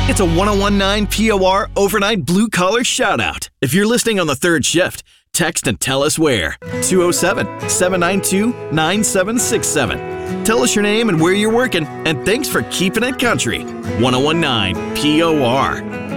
It's a 1019 POR overnight blue collar shout out. If you're listening on the third shift, text and tell us where. 207-792-9767. Tell us your name and where you're working, and thanks for keeping it country. 1019 POR.